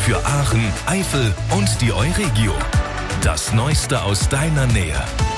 für Aachen, Eifel und die Euregio. Das Neueste aus deiner Nähe.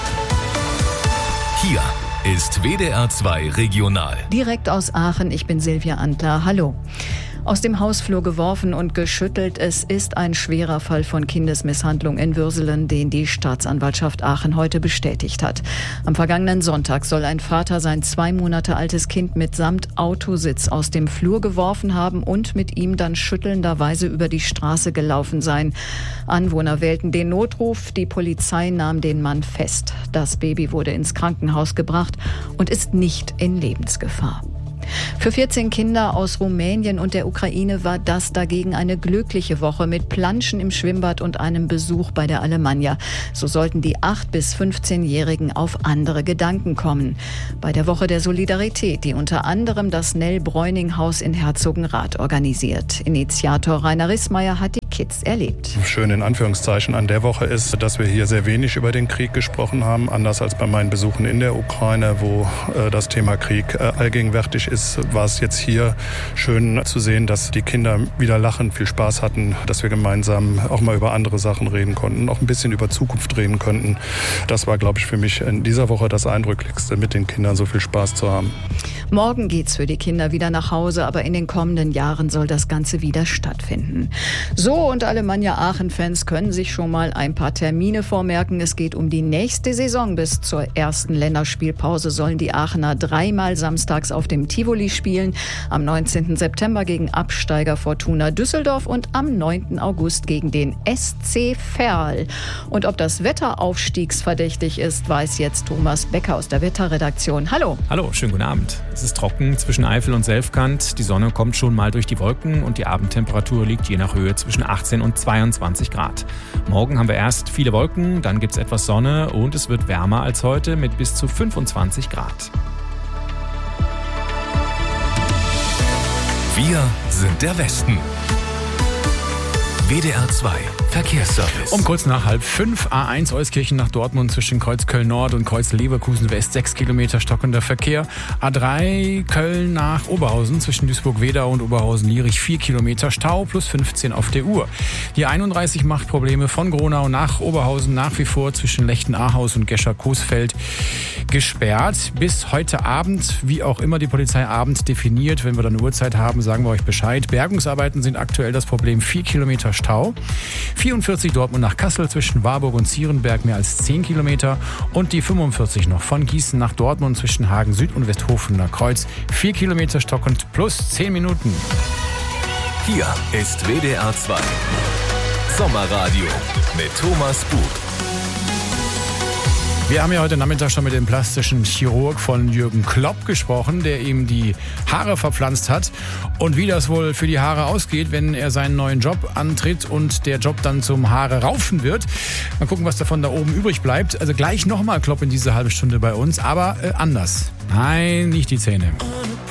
Hier ist WDR 2 Regional. Direkt aus Aachen, ich bin Silvia Antler. Hallo. Aus dem Hausflur geworfen und geschüttelt. Es ist ein schwerer Fall von Kindesmisshandlung in Würselen, den die Staatsanwaltschaft Aachen heute bestätigt hat. Am vergangenen Sonntag soll ein Vater sein 2 Monate altes Kind mitsamt Autositz aus dem Flur geworfen haben und mit ihm dann schüttelnderweise über die Straße gelaufen sein. Anwohner wählten den Notruf, die Polizei nahm den Mann fest. Das Baby wurde ins Krankenhaus gebracht und ist nicht in Lebensgefahr. Für 14 Kinder aus Rumänien und der Ukraine war das dagegen eine glückliche Woche mit Planschen im Schwimmbad und einem Besuch bei der Alemannia. So sollten die 8- bis 15-Jährigen auf andere Gedanken kommen. Bei der Woche der Solidarität, die unter anderem das Nell-Bräuning-Haus in Herzogenrath organisiert. Initiator Rainer Rissmeier hat die Kids erlebt. Schön in Anführungszeichen an der Woche ist, dass wir hier sehr wenig über den Krieg gesprochen haben. Anders als bei meinen Besuchen in der Ukraine, wo das Thema Krieg allgegenwärtig ist, war es jetzt hier schön zu sehen, dass die Kinder wieder lachen, viel Spaß hatten, dass wir gemeinsam auch mal über andere Sachen reden konnten, auch ein bisschen über Zukunft reden konnten. Das war, glaube ich, für mich in dieser Woche das Eindrücklichste, mit den Kindern so viel Spaß zu haben. Morgen geht's für die Kinder wieder nach Hause, aber in den kommenden Jahren soll das Ganze wieder stattfinden. So, und Alemannia Aachen-Fans können sich schon mal ein paar Termine vormerken. Es geht um die nächste Saison. Bis zur ersten Länderspielpause sollen die Aachener 3-mal samstags auf dem Tivoli spielen. Am 19. September gegen Absteiger Fortuna Düsseldorf und am 9. August gegen den SC Verl. Und ob das Wetter aufstiegsverdächtig ist, weiß jetzt Thomas Becker aus der Wetterredaktion. Hallo. Hallo, schönen guten Abend. Es ist trocken zwischen Eifel und Selfkant. Die Sonne kommt schon mal durch die Wolken und die Abendtemperatur liegt je nach Höhe zwischen 18 und 22 Grad. Morgen haben wir erst viele Wolken, dann gibt es etwas Sonne und es wird wärmer als heute mit bis zu 25 Grad. Wir sind der Westen. WDR 2 Verkehrsservice. Um kurz nach 4:30 A1 Euskirchen nach Dortmund zwischen Kreuz Köln Nord und Kreuz Leverkusen West 6 Kilometer stockender Verkehr. A3 Köln nach Oberhausen zwischen Duisburg-Wedau und Oberhausen-Lierich 4 Kilometer Stau plus 15 auf der Uhr. Die 31 macht Probleme von Gronau nach Oberhausen nach wie vor zwischen Lechten-Ahaus und Gescher-Coesfeld gesperrt. Bis heute Abend, wie auch immer die Polizei Abend definiert. Wenn wir dann eine Uhrzeit haben, sagen wir euch Bescheid. Bergungsarbeiten sind aktuell das Problem. 4 Kilometer Stau. 44 Dortmund nach Kassel zwischen Warburg und Zierenberg mehr als 10 Kilometer. Und die 45 noch von Gießen nach Dortmund zwischen Hagen Süd und Westhofener Kreuz. 4 Kilometer stockend plus 10 Minuten. Hier ist WDR 2 Sommerradio mit Thomas Bug. Wir haben ja heute Nachmittag schon mit dem plastischen Chirurg von Jürgen Klopp gesprochen, der ihm die Haare verpflanzt hat. Und wie das wohl für die Haare ausgeht, wenn er seinen neuen Job antritt und der Job dann zum Haare raufen wird. Mal gucken, was davon da oben übrig bleibt. Also gleich nochmal Klopp in diese halbe Stunde bei uns, aber anders. Nein, nicht die Zähne.